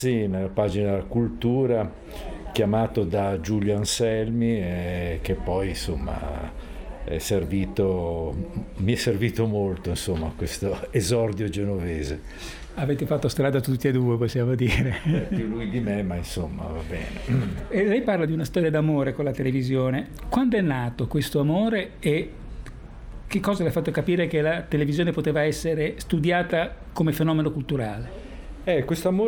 Sì, nella pagina Cultura, chiamato da Giulio Anselmi, che poi insomma mi è servito molto, insomma, questo esordio genovese. Avete fatto strada tutti e due, possiamo dire. Più lui di me, ma insomma va bene. E lei parla di una storia d'amore con la televisione. Quando è nato questo amore e che cosa le ha fatto capire che la televisione poteva essere studiata come fenomeno culturale? Questo amore